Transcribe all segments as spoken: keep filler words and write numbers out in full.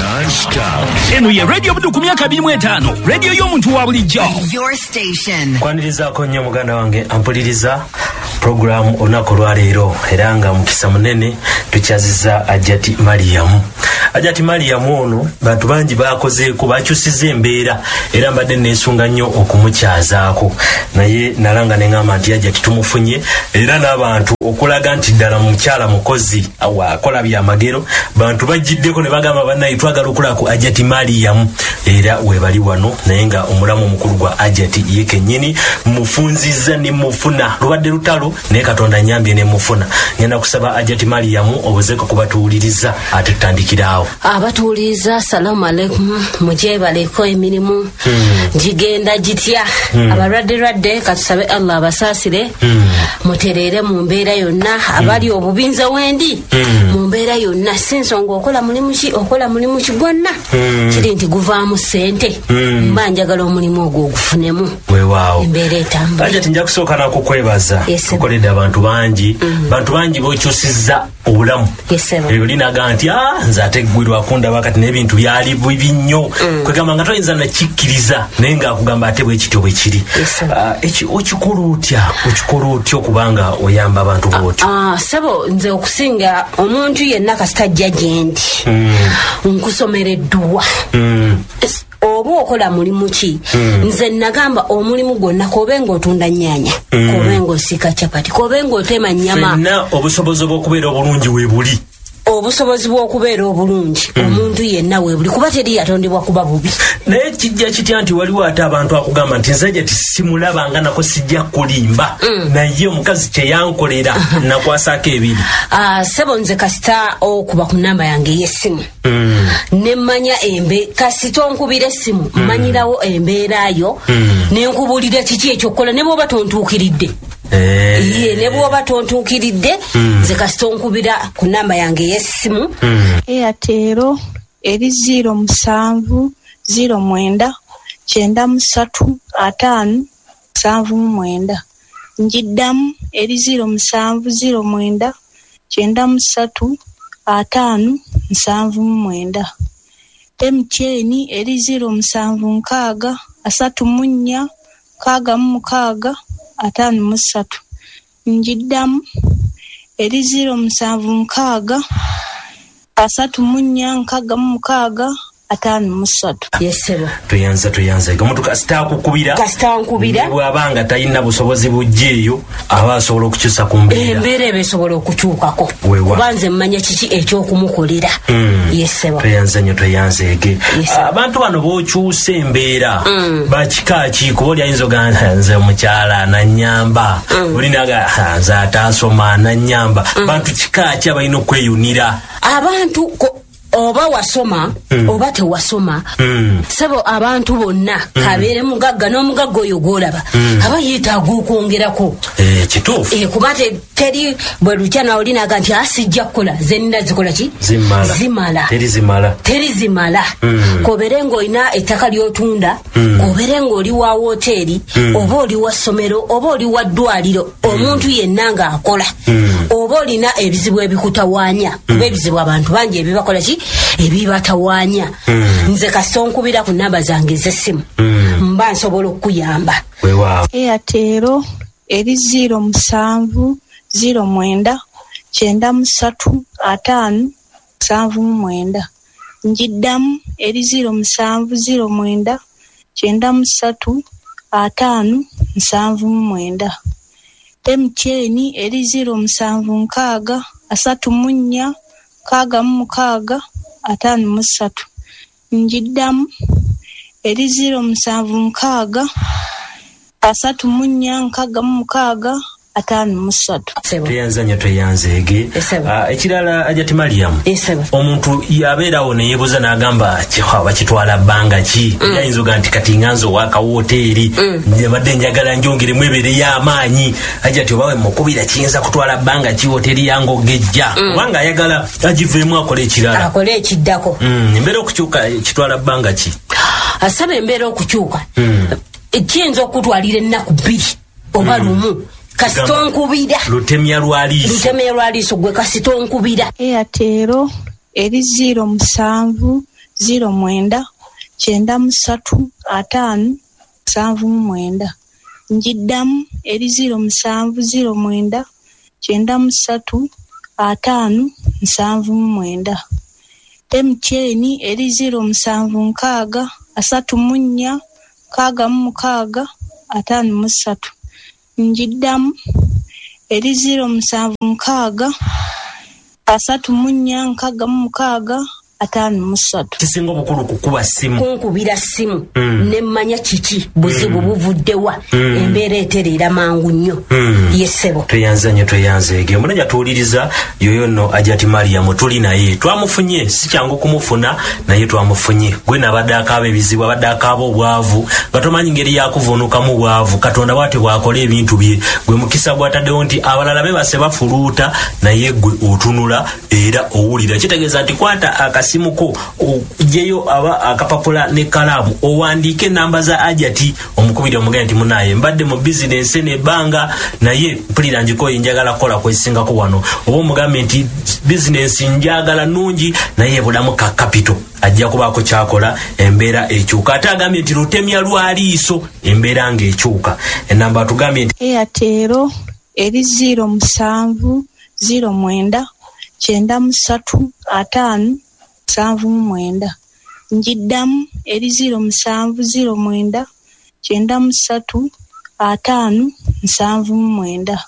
non-stop. Eno ye radio budu ku myaka abiri mu etaano. Radio y'omuntu wa bulijjo. Your station. Kwanirizaako nnyo muganda wange ampuliriza program olunaku lwaleero era nga mukisa munene tukyazizza Ajati Mariam. Ajati Mariam ono bantu bangi bakozeeko bakyusiza embeera era mbadde neesunga nnyo okumukyazaako naye nalanga ne ngamba nti Ajati tumufunye era n'abantu okulaga nti ddala mukyala mukozi akola byamagero bantu bagiddeko ne bagamba bannaye twagala okulako Ajati Mariam era webali wano naye nga omulamu omukulu gwa Ajati ye kennyini mufunziza ne mufuna lubadde lutalo naye Katonda nyambye ne mufuna. Ngenda kusaba Ajati Mariam obuzeeko kubatuuliriza ate tutandikiraawo. Abatuuliriza salamu alaikum mujebaleko emirimu njigenda hmm. gitya hmm. abalwadde lwadde katusabe Allah abasaasire hmm. muterere mu mbeera yonna hmm. abali obubinza wendi hmm. mu mbeera yonna sinsonga okola mulimu ki okola mulimu ki gwonna hmm. kiri nti guvaamu ssente hmm. mba njagala omulimu ogwo ogufunemu weewaawo embeera etambula. Ajati nja kusooka nakukwebaza yes, tukoledde abantu bangi mm. bantu bangi bokyusizza obulamu yes, ebyo linaga nti ah nze ate gwirwa kunda wakati n'ebintu byali bibi nnyo mm. kwegamba nga toyinza nakikkiriza naye nga akugamba ate bwe kityo bwe kiri yes, uh, okikola otya okikola otya okubanga oyamba abantu bwotyo? Ah, sabo nze okusinga omuntu yenna kasita jja gyendi mm. nkusomereddwa mm. oba okola mulimu ki mm. nze nagamba omulimu gwonna kobenga otunda nnyanya mm. kobenga osika chapati kobenga otema nnyama fenna obusobozi bw'okubeera obulungi weebuli obusobozi bw'okubeera obulungi mm. omuntu yenna weebuli kuba teri yatondebwa kuba bubi naye kijja kitya nti waliwo ate abantu akugamba nti nze Ajati simulabanga nako sijja kulimba mm. naye omukazi kye yankolera nakwasaako ebiri. Ah, sebo nze kasita okuba ku namba yange y'essimu mm. ne mmanya embe kasita onkubira essimu mm. mmanyirawo embeera yo mm. ne nkubulira kiki ekyokukola ne bw'oba tontuukiridde Eh, ye ne bw'oba tontuukiridde nze mm. kasita onkubira ku namba yange y'essimu mm. Airtel eri ziro musanvu ziro mwenda kyenda musatu ataano musanvu mu mwenda njiddamu eri ziro musanvu ziro mwenda kyenda musatu ataano musanvu mu mwenda. M T N eri ziro musanvu nkaaga asatu mu nnya kaaga mu mukaaga ataano mu ssatu njiddamu eri ziro musanvu nkaaga asatu mu nnya nkaaga mu mukaaga ataano mu ssatu. Yesebo tuyanza tuyanza omuntu kasita akukubira kasita nkubira bw'abanga talina busobozi bujjeeyo aba asobola okukyusa ku mbeera embeera ebesobola okukyukako kubanze mmanya kiki ekyokumukolera mm. Yesebo tuyanza nnyo tuyanzeege abantu bano bookyusa embeera mm. bakika ki kuba oli ayinza ogamba nze omukyala nanyamba mm. olinaga nze ataasoma nanyamba mm. bantu kika ki abalina okweyunira abantu ko oba wasoma mm. oba tewasoma mm. sebo abantu bonna mm. kabeere mugagga n'omugagga oyo gwolaba mm. aba yeetaaga okwongerako eh, kituufu eh, kuba teri bwe lutya nawe olinaga nti asijja kukola ze nina zikola ki zimala zimala teri zimala teri zimala mm. kobeere ng'olina ettaka ly'otunda mm. kobeere ng'oli wa woteeri mm. oba oli wa ssomero oba oli wa ddwaliro mm. omuntu yenna ng'akola mm. oba olina ebizibu ebikutawaanya kuba mm. ebizibu abantu bangi ebibakola ki ebibatawaanya mm. nze kasita onkubira ku namba zange ez'essimu mm. mba nsobola okukuyamba. Weewaawo. Airtel eri ziro musanvu ziro mwenda kyenda musatu ataano musanvu mu mwenda njiddamu eri ziro musanvu ziro mwenda kyenda musatu ataano musanvu mu mwenda. M T N eri ziro musanvu nkaaga asatu mu nnya kaaga mu mukaaga ataano mu ssatu njiddamu eri ziro musanvu nkaaga asatu mu nnya nkaaga mu mukaaga ataano mu ssatu. Tuyanza nnyo tuyanzeege. Uh, ekirala Ajati Mariam omuntu yabeerawo ne yeebuuza n'agamba bakitwala bbanga ki mm. yayinza oga nti kati nganzo waka woteeri njabadde mm. njagala njongeremu ebeere y'amaanyi Ajati obawe mukubira kiyinza kutwala bbanga ki woteeri yange ogejja mm. obanga ayagala agiveemu akole ekirala akole ekiddako mm. embeera okukyuka kitwala bbanga ki asaba embeera okukyuka mm. kiyinza okutwalira ennaku bbiri oba lumu mm. kasita onkubira lutemya lwaliiso lutemya lwaliiso gwe kasita onkubira. Airtel eri ziro musanvu ziro mwenda kyenda musatu ataano musanvu mu mwenda. Njiddamu eri ziro musanvu ziro mwenda kyenda musatu ataano musanvu mu mwenda. M T N eri ziro musanvu nkaaga asatu mu nnya kaaga mu mukaaga ataano mu ssatu. Njiddamu eri ziro musanvu nkaaga asatu mu nnya nkaaga mu mukaaga ataano mu ssatu. Kisinga obukulu kukuba simu. Kunkubira simu mm. ne mmanya kiki buzibu mm. buvuddewa mm. embeera etereera mangu nnyo mm. yesebo. Tweyanza nnyo tweyanzeege omunajja tuwuliriza yoyo nno Ajati Mariam tuli naye twamufunye si kyangu kumufuna naye twamufunye gwe nabadde akaaba ebizibu abadde akaaba obwavu nga tomanyi ngeri yakuvuunukamu bwavu Katonda bwate bwakola ebintu bye gwe mukisa gwataddewo nti abalala be base bafuluuta naye gwe otunula era owulira kitegeeza nti kwata aka simuko ojeyo aba akapapula ne kalamu owandiike namba za Ajati omukubiri omugenda nti munaye mbadde mu business ne banga naye mpulira njiko njagala kola kwesingako wano oba omugambe nti business njagala nungi naye bulamu ka capital ajja kubaako kyakola embeera ekyuka ate agambye nti lutemya lwaliiso embeera ng'ekyuka enamba atugambye nti Airtel eri ziro musanvu ziro mwenda kyenda musatu ataano musanvu mu mwenda. Njiddamu eri ziro musanvu ziro mwenda kyenda musatu ataano musanvu mu mwenda.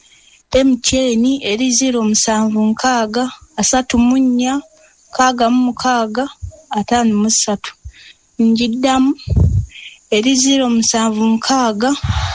M T N eri ziro musanvu nkaaga asatu mu nnya kaaga mu mukaaga ataano mu ssatu. Njiddamu eri ziro musanvu nkaaga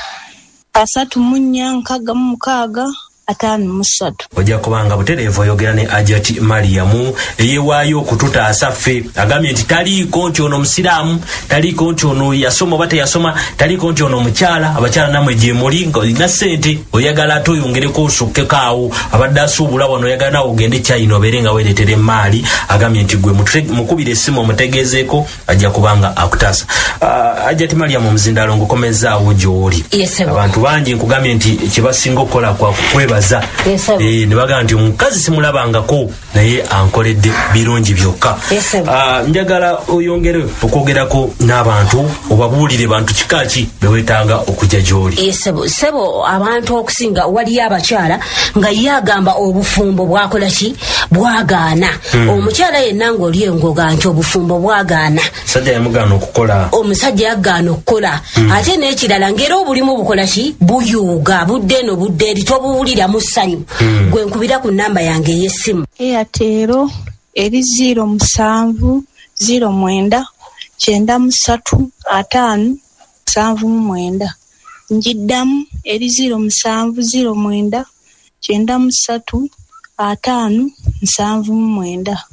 asatu mu nnya nkaaga mu mukaaga ataano mu ssatu. Ojja kubanga butereevu oyogera ne Ajati Mariam eyewaayo okututaasa ffe agambye nti taliiko nti ono musiraamu taliiko nti ono yasoma oba teyasoma taliiko nti ono mukyala abakyala namwe gye muli nga olina ssente oyagala ate oyongereko osukkeko awo abadde asuubula wano oyagala nawe ogende China obeere nga weereetera emaali agambye nti gwe mukubira essimu omutegeezeeko ajja kubanga akutaasa. uh, Ajati Mariam omuzindaalo ngukomezaawo gy'oli. Yes, abantu bangi nkugambye nti kyebasinga okukola kwa kukwebaza Yes, eh ne bagamba nti omukazi simulabangako naye ankoledde birungi byokka. Yes, uh, njagala oyongere okwogerako n'abantu obabuulire bantu kikaki bewetanga okujja gy'oli. Yes, sebo abantu okusinga wali abakyala nga yagamba obufumbo bwakola ki bwagaana hmm. omukyala yenna ng'oli engoga nti obufumbo bwagaana sajja yamugaana okukola omusajja yagaana okukola hmm. ate n'ekirala ngera obulimu bukola ki buyuuga budde eno budde eri tobuwulira mu ssanyu hmm. gwe nkubira ku nnamba yange ey'essimu Airtel eri ziro musanvu ziro mwenda kyenda musatu ataano musanvu mu mwenda. Njiddamu eri ziro musanvu ziro mwenda kyenda musatu ataano musanvu mu mwenda.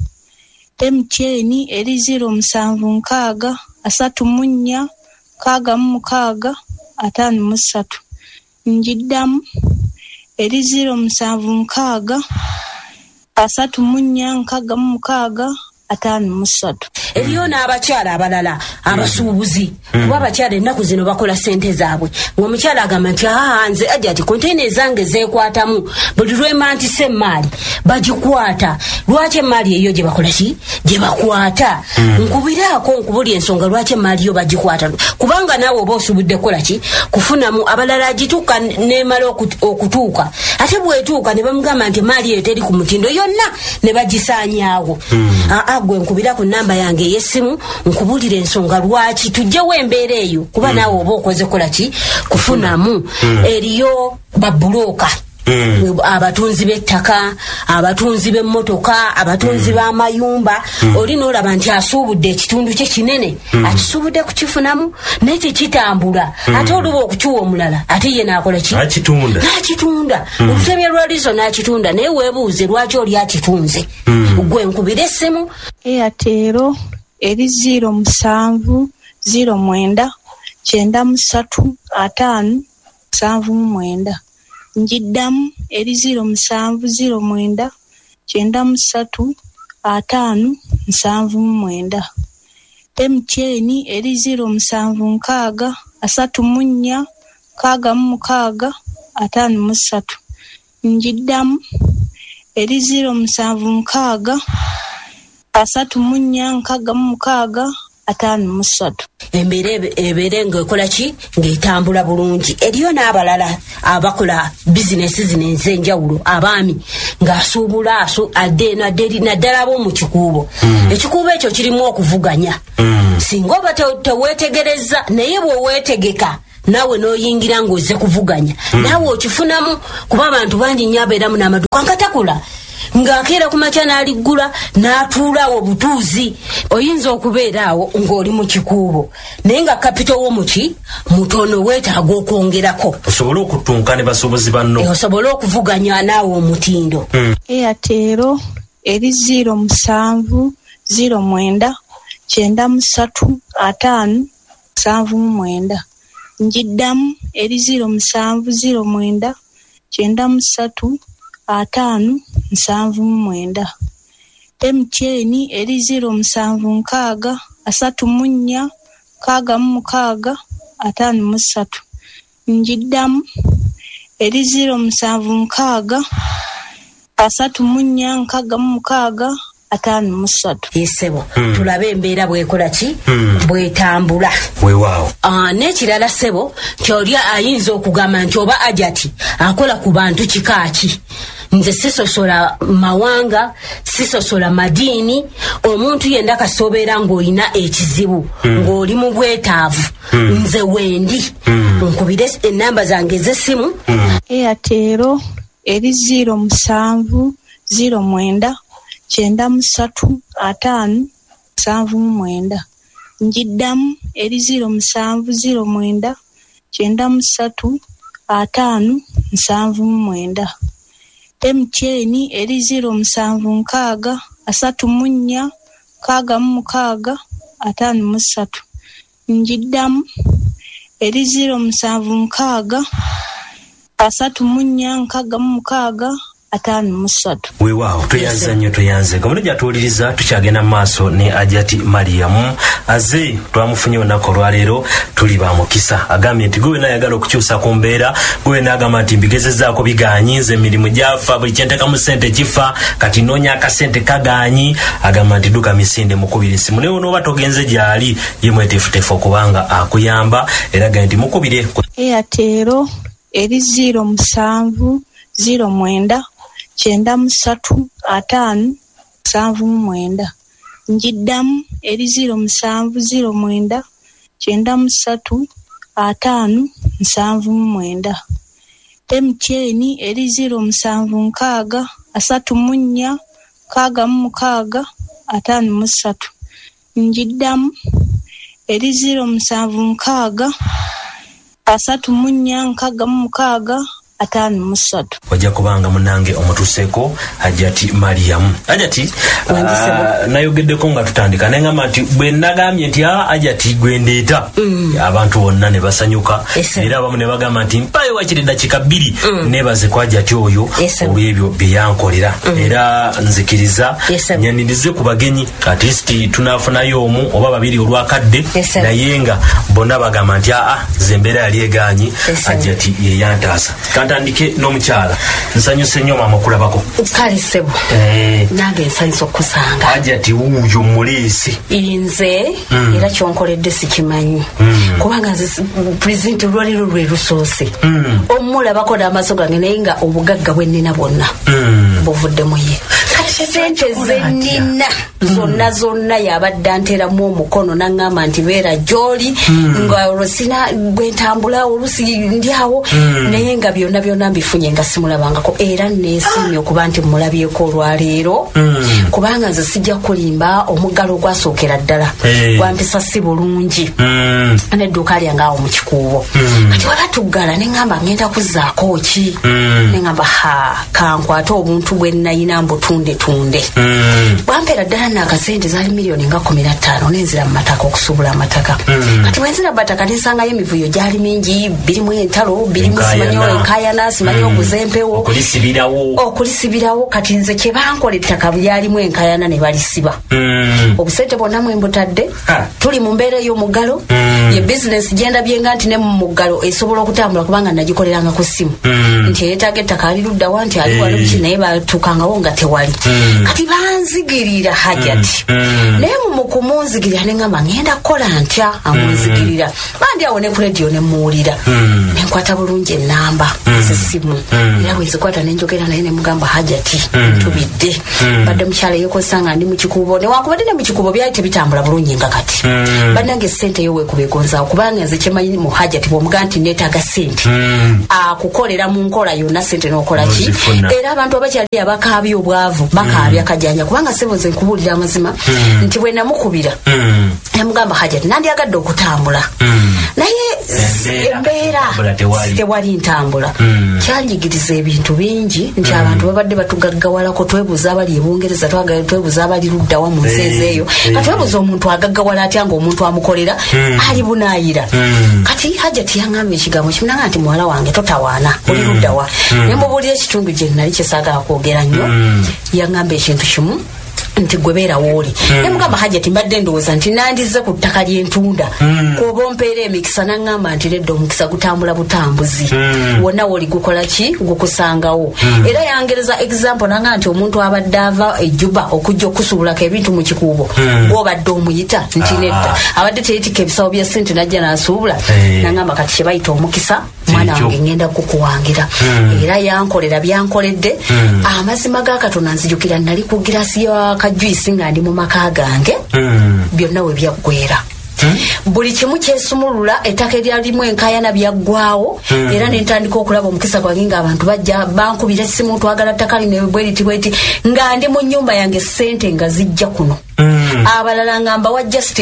M T N eri ziro musanvu nkaaga asatu mu nnya kaaga mu mukaaga ataano mu ssatu. Njiddamu eri ziro musanvu nkaaga asatu mu nnya nkaaga mu mukaaga ataano mu ssatu. Eriyo n'abakyala abalala abasuubuzi mm. kuba abakyala ennaku zino bakola ssente zaabwe ng'omukyala agamba nti aa nze Ajati konteyina ezange zeekwatamu buli lwemantisa emmaali bagikwata lwaki emmaali eyo gye bakola ki gye bakwata mm. nkubiraako nkubulya ensonga lwaki emmaali yo bagikwata kubanga naawe oba osubudde kukola ki kufunamu abalala agituuka neemala okutuuka ate bw'etuuka ne bamugamba nti emmaali eyo teri ku mutindo yonna ne bagisaanyaawo mm. aa gwe nkubira ku nnamba yange ey'essimu nkubulira ensonga lwaki tujjewo embeera eyo kuba mm. naawe oba okoze kola ki kufunamu mm. eriyo babulooka Mm. abatunzi b'ettaka abatunzi b'emmotoka abatunzi mm. b'amayumba mm. oli n'olaba nti asuubudde ekitundu kye kinene mm. akisuubudde kukifunamu naye tekitambula mm. ate oluba okukiwa omulala ate ye n'akola ki akitunda n'akitunda mm. olutemya lwalizo n'akitunda naye weebuuze lwaki oli akitunze mm. gwe nkubira essimu Airtel eri ziro musanvu ziro mwenda kyenda musatu ataano musanvu mu mwenda. Njiddamu eri ziro musanvu ziro mwenda kyenda musatu ataano musanvu mu mwenda. M T N eri ziro musanvu nkaaga asatu mu nnya kaaga mu mukaaga ataano mu ssatu. Njiddamu eri ziro musanvu nkaaga asatu mu nnya nkaaga mu mukaaga ataano mu ssatu. Embeera ebeere ng'ekola ki ng'etambula bulungi. Eriyo n'abalala abakola bizinesi zino ez'enjawulo abaami ng'asuubula asu adde eno adde eri naddala ab'omu kikuubo. Ekikuubo ekyo kirimu okuvuganya. Singa oba teweetegereza naye bw'oweetegeka naawe n'oyingira ng'ozze kuvuganya naawe okifunamu kuba abantu bangi nnyo abeeramu n'amaduuka nkatakula ng'akeera ku makya n'aliggula n'atuulaawo butuuzi. Oyinza okubeera awo ng'oli mu kikuubo naye nga kapito w'omuki mutono weetaaga okwongerako osobole okutunka ne basobozi banno osobole okuvuganya naawe omutindo. Airtel eri ziro musanvu ziro mwenda kyenda mu ssatu ataano musanvu mu mwenda. Njiddamu eri ziro musanvu ziro mwenda kyenda mu ssatu ataano musanvu mu mwenda. M T N eri ziro musanvu nkaaga asatu mu nnya kaaga mu mukaaga ataano mu ssatu. Njiddamu eri ziro musanvu nkaaga asatu mu nnya nkaaga mu mukaaga ataano mu ssatu. Yesebo hmm. Tulabe embeera bwekola ki hmm. bwetambula weewaawo. Uh, n'ekirala sebo kyoli ayinza okugamba nti oba ajati akola ku bantu kikaaki. Nze sisosola mawanga sisosola madiini omuntu yenda kasobeera ng'olina ekizibu hmm. ng'oli mu bwetaavu hmm. nze wendi hmm. nkubire ennamba zange ez'essimu hmm. Airtel eri ziro musanvu ziro mwenda kyenda mu ssatu ataano musanvu mu mwenda. Njiddamu eri ziro musanvu ziro mwenda kyenda mu ssatu ataano musanvu mu mwenda. M T N eri ziro musanvu nkaaga asatu mu nnya kaaga mu mukaaga ataano mu ssatu. Njiddamu eri ziro musanvu nkaaga asatu mu nnya nkaaga mu mukaaga ataano mu ssatu. Weewaawo tuyanze nnyo tuyanze kamuno gyatuwuliriza tukyagenda mu maaso ne Ajati Mariam aze twamufunye olunaku olwaleero tuli ba mukisa agambye nti gwe nayagala okukyusa ku mbeera gwe n'agamba nti mbigezezaako bigaanyi nze emirimu gyafa buli kyentekamu ssente kifa kati noonya akasente kagaanyi agamba nti duka misinde mukubire essimu naye onooba togenze gy'ali ye mweteefuteefu okubanga akuyamba era gambye nti mukubire. Airtel eri ziro musanvu ziro mwenda kyenda mu ssatu ataano musanvu mu mwenda. Njiddamu eri ziro musanvu ziro mwenda kyenda mu ssatu ataano musanvu mu mwenda. M T N eri ziro musanvu nkaaga asatu mu nnya kaaga mu mukaaga ataano mu ssatu. Njiddamu eri ziro musanvu nkaaga asatu mu nnya nkaaga mu mukaaga ataano mu ssatu. Wajja kubanga munange omutuseeko Ajati Mariam. Ajati uh, nayogeddeko nga tutandika naye ngamba nti bwe nagambye nti Ajati gwendeeta mm. abantu bonna ne basanyuka era abamu ne bagamba nti mpayo wakiri dakika bbiri mm. nebaze kwa Ajati oyo olw'ebyo bye yankolera mm. era nzikiriza nyanirize ku bagenyi at least tunafunayo omu oba babiri olwakadde naye nga bonna bagamba nti aa ze embeera yali egaanyi Ajati ye yantaasa. Tandike n'omukyala nsanyuse nnyo mama kulabako kale sebo eh nange nsanyuse okusanga Ajati wuuyo muleesi inze mm. era kyonkoledde sikimanyi mm. kubanga nze president lwaliro lwe lusoose mm. omulabako n'amaaso gange naye nga obugagga bwe nnina bwonna mm. buvudde mu ye kati sente zennina zonna zonna yabadde anteramu omukono n'aŋŋamba nti beera gy'oli mm. nga olwosina bwentambula olusi ndyawo mm. naye nga byonna byonna mbifunye nga simulabangako era neesiimye okuba nti mulabyeko olwaleero mm. kubanga nze sijja kulimba omuggalo ogwasookera ddala hey. Gwampisa si bulungi mm. n'edduuka lyange awo mu kikuubo mm. kati wala tuggala ne ŋŋamba ngenda kuzzaako ki mm. ne ŋŋamba ha kankwate obuntu bwe nnayina mbutunde tunde mm. bwampeera ddala n'akasente zaali miliyoni nga kumi na ttaano nenzira mu mataka okusuubula amataka mm. kati wenzira bataka nensangayo emivuyo gyali mingi birimu entalo birimu simanyo enkayana simanyi okuzempewo mm. okulisibirawo okulisibirawo kati nze kye bankola ettaka lyalimu enkayana ne balisiba mm. obusente bwonna mwe mbutadde tuli mu mbeera ey'omuggalo mm. ye bizinesi gyenda byenga nti ne mu muggalo esobola okutambula kubanga nagikoleranga ku ssimu mm. nti eyeetaaga ettaka ali luddawa nti ali wano biki naye batuukangawo nga tewali mm. kati banzigirira Hajati naye mu kumunzigirira nengamba ngenda kukola ntya amunzigirira bandi awo ne ku radio ne muwulira nenkwata bulungi enamba z'essimu era bwezikwata nenjogera naye ne mugamba Hajati tubidde badde mukyala yokosanga ndi mu kikubo newankubadde ne mu kikubo byali tebitambula bulungi nga kati bannange ssente yo weekubeegonzaawo kubanga nze kyemanyi mu Hajati bw'omugaa nti neetaaga ssente akukolera mu nkola yonna ssente n'okola ki era abantu abakyali abakaabya obwavu bakaabya kajanja kubanga sebo nze nkubuulira amazima nti bwe namukubira namugamba Hajati nandyagadde okutambula naye embeera tewali ntambula kyanjigiriza ebintu bingi nti abantu babadde batugaggawalako twebuuza abali e Bungereza twebuuza abali luddawa mu nsi ezeeyo katwebuuza omuntu agaggawala atya ng'omuntu amukolera ali bunaayira kati Hajati yaŋŋamba ekigambo kimu nanga nti muwala wange totawaana oli luddawa ne mubuulira ekitundu gye nali kyesaagala kwogera nnyo yaŋŋamba ekintu kimu nti gwe beera wooli ne mugamba Hajati mbadde ndowooza nti nandize ku ttaka ly'entunda kuba ompeera emikisa naŋŋamba nti nedda omukisa gutambula butambuzi wonna wooli gukola ki gukusangawo era yangereza example nanga nti omuntu abadde ava ejjuba okujja okusuubulako ebintu mu kikuubo gw'obadde omuyita nti nedda abadde teyitika ebisawo bya ssente najja n'asuubula naŋŋamba kati kye bayita omukisa mwana wange ngenda kukuwangira era yankolera byankoledde amazima ga Katonda nzijukira nali ku girasi ya kajuyisi nga ndi mu maka gange byonna we byaggwera buli kimu kyesumulula ettaka eryalimu enkaayana byaggwawo era nentandika okulaba omukisa gwange ng'abantu bajja bankubira essimu twagala ttaka lino bweriti bweti nga ndi mu nnyumba yange ssente nga zijja kuno abalala ngamba wa just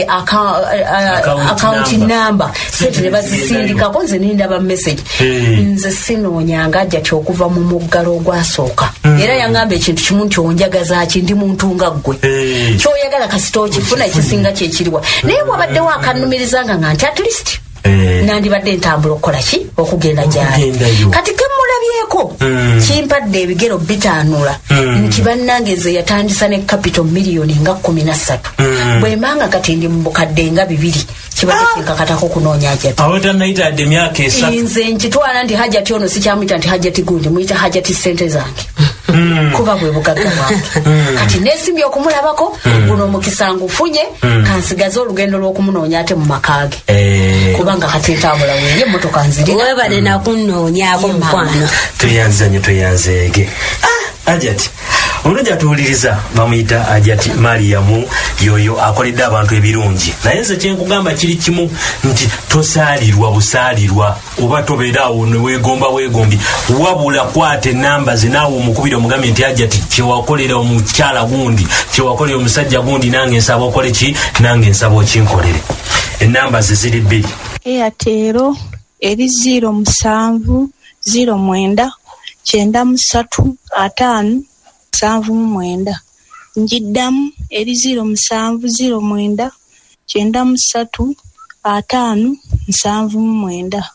account number sente ne bazisindikako nze nindaba message nze sinoonyanga Hajati okuva mu muggalo ogwasooka era yaŋŋamba ekintu kimu nti onjagaza ki ndi muntu nga ggwe kyoyagala kasita okifuna ekisinga kyekiriwa naye bwabaddewo akannumirizanga nga nti at least nandibadde ntambula okukola ki okugenda gyali kati kemulabyeko kimpadde ebigero bitaanula nti bannange nze yatandisa ne capital miliyoni nga kumi na ssatu bwembanga kati ndi mu bukadde nga bibiri kibadde kinkakatako kunoonya Hajati awatannayitadde emyaka esatu nze nkitwala nti Hajati ono sikyamuyita nti Hajati gundi muyita Hajati ssente zange kuba bwe bugagga bwange kati neesimbye okumulabako guno omukisa ngufunye kansigaze olugendo lw'okumunoonya ate mu makaage kubanga kati ntambula weeye emmotoka nzirira webale nakunnoonyaako mukwano tweyanzanye tweyanzeege Hajati omulungi atuwuliriza bamuyita Hajati Mariam yoyo akoledde abantu ebirungi naye nze kyenkugamba kiri kimu nti tosaalirwa busaalirwa oba tobeeraawo ne weegomba weegombi wabula kwata ennamba ze naawe omukubire omugambye nti Hajati kyewakolera omukyala gundi kyewakolera omusajja gundi nange nsaba okole ki nange nsaba okinkolere ennamba ze ziri bbiri Airtel eri ziro musanvu ziro mwenda kyenda musatu ataano musanvu mu mwenda njiddamu eri ziro musanvu ziro mwenda kyenda musatu ataano musanvu mu mwenda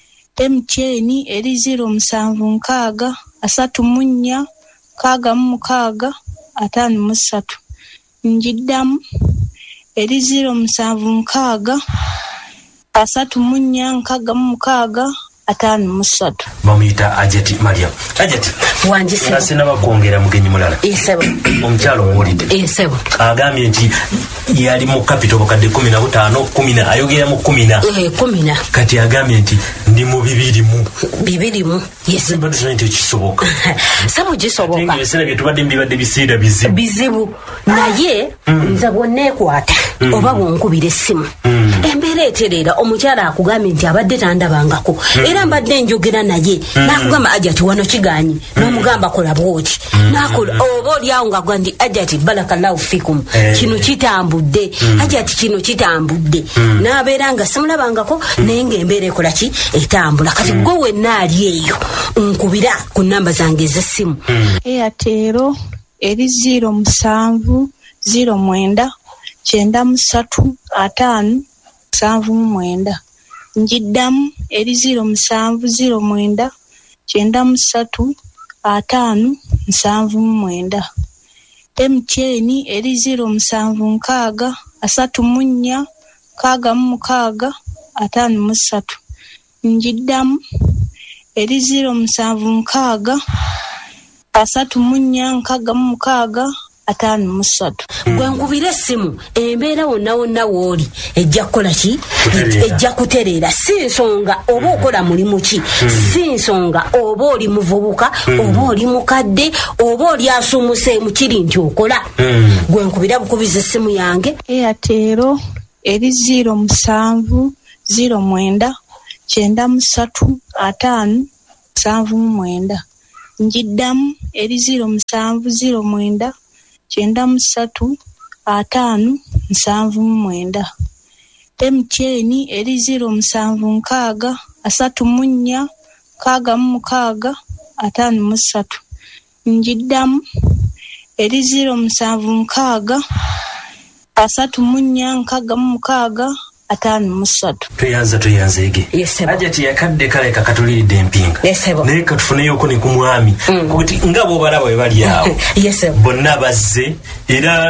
M T N eri ziro musanvu nkaaga asatu mu nnya kaaga mu mukaaga ataano mu ssatu njiddamu eri ziro musanvu nkaaga asatu mu nnya nkaaga mu mukaaga ataano mu ssatu bamuyita Hajati Mariam Hajati wanjise nasina bakwongera mugenyi mulala esebo omukyalo owulidde esebo agambye nti yali mu capital bakadde kumi na butaano kumi na ayogera mu kumi na eh kumi na kati agambye nti ndi mu bibiri mu bibiri mu yes mbadde tumanyi nti kisoboka sabo gisoboka ate ebiseera bye tubadde mbibadde biseera bizibu bizibu naye nza bwonneekwata oba bwonkubira essimu embeera etereera omukyala akugambye nti abadde tandabangako era mbadde njogera naye nakugamba Hajati wano kiganyi n'omugamba kola bwoti nakola oba oliawo nga gwandi Hajati barakallahu fikum kino kitambudde Hajati kino kitambudde n'abeera nga simulabangako naye ng'embeera ekola ki etambula kati gwe wenna ali eyo nkubira ku nnamba zange ez'essimu Airtel eri ziro musanvu ziro mwenda kyenda musatu ataano musanvu mu mwenda njiddamu eri ziro musanvu ziro mwenda kyenda musatu ataano musanvu mu mwenda M T N eri ziro musanvu nkaaga asatu mu nnya kaaga mu mukaaga ataano mu ssatu njiddamu eri ziro musanvu nkaaga asatu mu nnya nkaaga mu mukaaga ataano mu ssatu. Gwe nkubira essimu embeera wonna wonna wooli ejja kukola ki? Ejja kutereera. Si nsonga oba okola mulimu ki, si nsonga oba oli muvubuka oba oli mukadde oba oli asumuse mu kiri nti okola. Gwe nkubira bukubiza essimu yange Airtel eri ziro musanvu ziro mwenda kyenda mu ssatu ataano musanvu mu mwenda. Njiddamu eri ziro musanvu ziro mwenda kyenda mu ssatu ataano musanvu mu mwenda. M T N eri ziro musanvu nkaaga asatu mu nnya nkaaga mu mukaaga ataano mu ssatu. Njiddamu eri ziro musanvu nkaaga asatu mu nnya nkaaga mu mukaaga ataano mu ssatu. Tuyanza tuyanza ege. Yes, Ajati yakadde kale kakatulidde empinga. Yes, naye katufuneyoko ne ku mwami. Kuti ngabo balaba bwe bali awo. Yes, bonna bazze era